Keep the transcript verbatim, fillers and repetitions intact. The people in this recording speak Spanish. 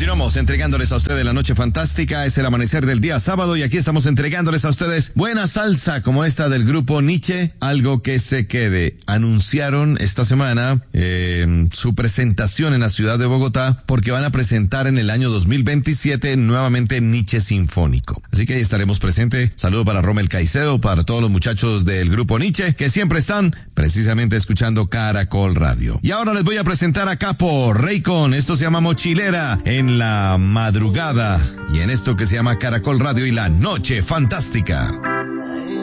Continuamos entregándoles a ustedes la noche fantástica, es el amanecer del día sábado y aquí estamos entregándoles a ustedes buena salsa como esta del grupo Nietzsche, algo que se quede. Anunciaron esta semana eh, su presentación en la ciudad de Bogotá porque van a presentar en el año dos mil veintisiete nuevamente Nietzsche Sinfónico. Así que ahí estaremos presentes. Saludo para Rommel Caicedo, para todos los muchachos del grupo Nietzsche que siempre están precisamente escuchando Caracol Radio. Y ahora les voy a presentar a Capo Raycon, esto se llama Mochilera en la madrugada y en esto que se llama Caracol Radio y la noche fantástica.